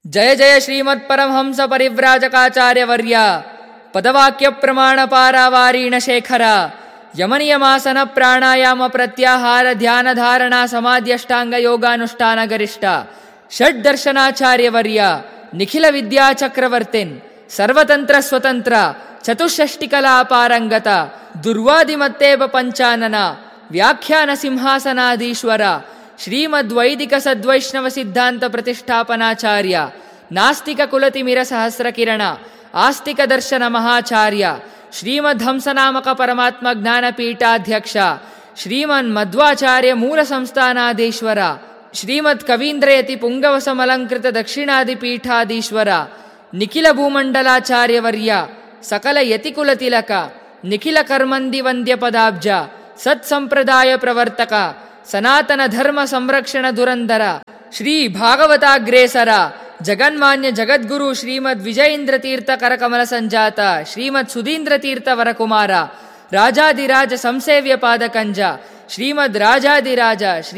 ಜಯ ಜಯ ಶ್ರೀಮತ್ ಪರಮಹಂಸ ಪರಿವ್ರಾಜಕಾಚಾರ್ಯವರ್ಯ ಪದವಾಕ್ಯ ಪ್ರಮಾಣ ಪಾರಾವಾರೀಣ ಶೇಖರ ಯಮನಿಯಮಾಸನ ಪ್ರಾಣಾಯಾಮ ಪ್ರತ್ಯಾಹಾರ ಧ್ಯಾನ ಧಾರಣಾ ಸಮಾಧ್ಯಷ್ಟಾಂಗ ಯೋಗಾನುಷ್ಠಾನ ಗರಿಷ್ಠ ಷಡ್ ದರ್ಶನಾಚಾರ್ಯವರ್ಯ ನಿಖಿಲ ವಿದ್ಯಾ ಚಕ್ರವರ್ತಿನ್ ಸರ್ವತಂತ್ರ ಸ್ವತಂತ್ರ ಚತುಷ್ಷಷ್ಟಿಕಲಾ ಪಾರಂಗತ ದುರ್ವಾದಿಮತ್ತೇವ ಪಂಚಾನನ ವ್ಯಾಖ್ಯಾನ ಸಿಂಹಾಸನಾಧೀಶ್ವರ ಶ್ರೀಮದ್ವೈದಿಕ ಸದ್ವೈಷ್ಣವ ಸಿದ್ಧಾಂತ ಪ್ರತಿಷ್ಠಾಪನಾಚಾರ್ಯ ನಾಸ್ತಿಕ ಕುಲತಿಮಿರ ಸಹಸ್ರಕಿರಣ ಆಸ್ತಿಕ ದರ್ಶನ ಮಹಾಚಾರ್ಯ ಶ್ರೀಮದ್ ಹಂಸನಾಮಕ ಪರಮಾತ್ಮ ಜ್ಞಾನಪೀಠಾಧ್ಯಕ್ಷ ಶ್ರೀಮನ್ ಮಧ್ವಾಚಾರ್ಯ ಮೂಲ ಸಂಸ್ಥಾನಾಧೀಶ್ವರ ಶ್ರೀಮದ್ ಕವೀಂದ್ರಯತಿ ಪುಂಗವಸಮಲಂಕೃತ ದಕ್ಷಿಣಾದಿಪೀಠಾಧೀಶ್ವರ ನಿಖಿಲ ಭೂಮಂಡಲಾಚಾರ್ಯವರ್ಯ ಸಕಲ ಯತಿಕುಲ ತಿಲಕ ನಿಖಿಲ ಕರ್ಮಂದಿ ವಂದ್ಯ ಪದಾಬ್ಜ ಸತ್ಸಂಪ್ರದಾಯ ಪ್ರವರ್ತಕ ಸನಾತನ ಧರ್ಮ ಸಂರಕ್ಷಣ ದುರಂದರ ಶ್ರೀ ಭಾಗವತಾಗ್ರೇಸರ ಜಗನ್ಮಾನ್ಯ ಜಗದ್ಗುರು ಶ್ರೀಮದ್ ವಿಜಯೇಂದ್ರ ತೀರ್ಥ ಕರಕಮಲ ಸಂಜಾತ ಶ್ರೀಮದ್ ಸುಧೀಂದ್ರ ತೀರ್ಥ ವರಕುಮಾರ ರಾಜಾದಿರಾಜ ಸಂಸೇವ್ಯ ಪಾದಕಂಜ ಶ್ರೀಮದ್ ರಾಜಾದಿರಾಜ ಶ್ರೀ